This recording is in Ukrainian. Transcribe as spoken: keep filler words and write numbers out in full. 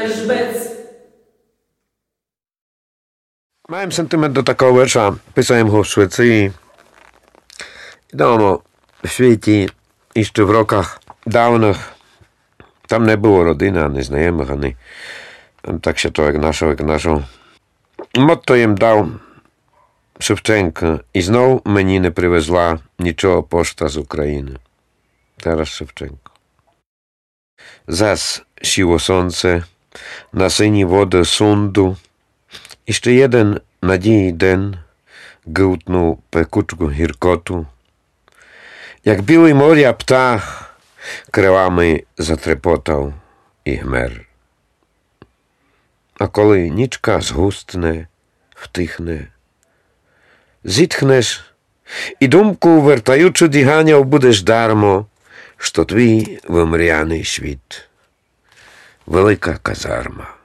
Жбець. Маємо сентимент до такого вірша. Писаємо його в Швеції. Відомо, в світі і ще в роках давних там не було родини, ані знайомих, ані так ще то, як нашого, як нашого. Мотто їм дав Шевченко. І знов мені не привезла нічого пошта з України. Тарас Шевченко. Зас сіло сонце на сині води Сунду. І ще jeden надії день гилтнув пекучку гіркоту. Як білий моря птах крилами затрепотав і гмер. А коли нічка згустне, втихне, зітхнеш і думку, вертаючи діганяв, будеш дармо, що твій вимряний світ. Велика казарма.